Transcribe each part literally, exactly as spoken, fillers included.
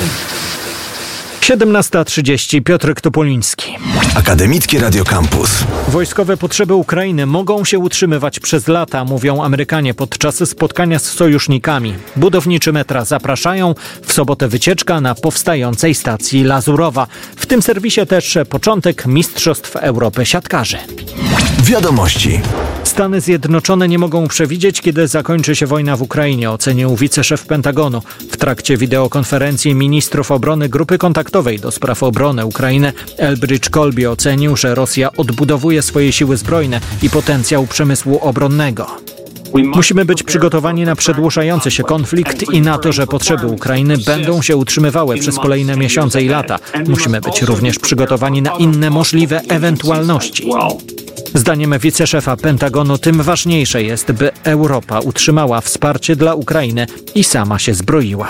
siedemnasta trzydzieści. Piotr Topoliński. Akademickie Radio Campus. Wojskowe potrzeby Ukrainy mogą się utrzymywać przez lata, mówią Amerykanie podczas spotkania z sojusznikami. Budowniczy metra zapraszają. W sobotę wycieczka na powstającej stacji Lazurowa. W tym serwisie też początek Mistrzostw Europy siatkarzy. Wiadomości. Stany Zjednoczone nie mogą przewidzieć, kiedy zakończy się wojna w Ukrainie, ocenił wiceszef Pentagonu. W trakcie wideokonferencji ministrów obrony Grupy Kontaktowej do spraw obrony Ukrainy Elbridge Colby ocenił, że Rosja odbudowuje swoje siły zbrojne i potencjał przemysłu obronnego. Musimy być przygotowani na przedłużający się konflikt i na to, że potrzeby Ukrainy będą się utrzymywały przez kolejne miesiące i lata. Musimy być również przygotowani na inne możliwe ewentualności. Zdaniem wiceszefa Pentagonu tym ważniejsze jest, by Europa utrzymała wsparcie dla Ukrainy i sama się zbroiła.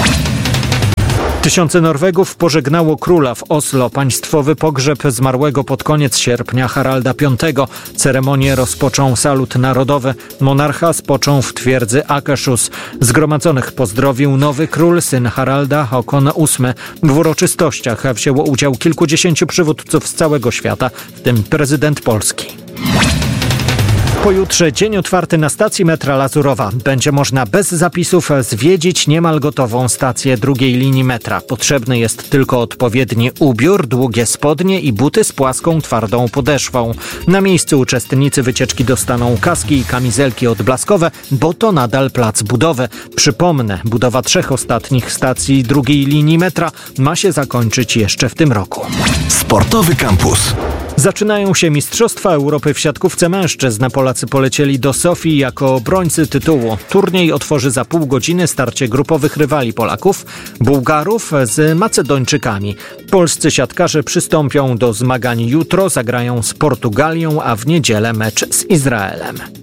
Tysiące Norwegów pożegnało króla w Oslo. Państwowy pogrzeb zmarłego pod koniec sierpnia Haralda Piątego. Ceremonię rozpoczął salut narodowy. Monarcha spoczął w twierdzy Akershus. Zgromadzonych pozdrowił nowy król, syn Haralda, Håkon ósmy. W uroczystościach wzięło udział kilkudziesięciu przywódców z całego świata, w tym prezydent Polski. Pojutrze dzień otwarty na stacji metra Lazurowa. Będzie można bez zapisów zwiedzić niemal gotową stację drugiej linii metra. Potrzebny jest tylko odpowiedni ubiór, długie spodnie i buty z płaską, twardą podeszwą. Na miejscu uczestnicy wycieczki dostaną kaski i kamizelki odblaskowe, bo to nadal plac budowy. Przypomnę, budowa trzech ostatnich stacji drugiej linii metra ma się zakończyć jeszcze w tym roku. Sportowy kampus. Zaczynają się Mistrzostwa Europy w siatkówce mężczyzn. Polacy polecieli do Sofii jako obrońcy tytułu. Turniej otworzy za pół godziny starcie grupowych rywali Polaków, Bułgarów z Macedończykami. Polscy siatkarze przystąpią do zmagań jutro, zagrają z Portugalią, a w niedzielę mecz z Izraelem.